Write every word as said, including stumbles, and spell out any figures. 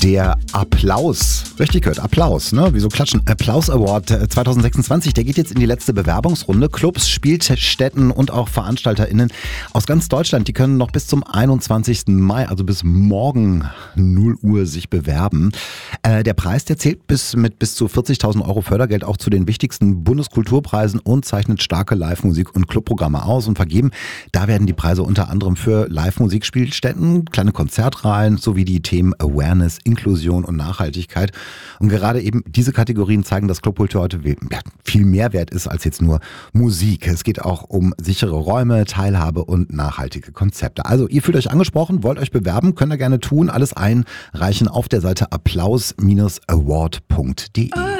Der Applaus, richtig gehört, Applaus, ne? Wieso klatschen? Applaus Award zwanzig sechsundzwanzig, der geht jetzt in die letzte Bewerbungsrunde. Clubs, Spielstätten und auch VeranstalterInnen aus ganz Deutschland, die können noch bis zum einundzwanzigsten Mai, also bis morgen null Uhr sich bewerben. Äh, der Preis, der zählt bis mit bis zu vierzigtausend Euro Fördergeld auch zu den wichtigsten Bundeskulturpreisen und zeichnet starke Live-Musik- und Clubprogramme aus und vergeben. Da werden die Preise unter anderem für Live-Musikspielstätten, kleine Konzertreihen sowie die Themen Awareness, Inklusion und Nachhaltigkeit. Und gerade eben diese Kategorien zeigen, dass Clubkultur heute viel mehr wert ist als jetzt nur Musik. Es geht auch um sichere Räume, Teilhabe und nachhaltige Konzepte. Also ihr fühlt euch angesprochen, wollt euch bewerben, könnt ihr gerne tun. Alles einreichen auf der Seite applaus Bindestrich award Punkt de.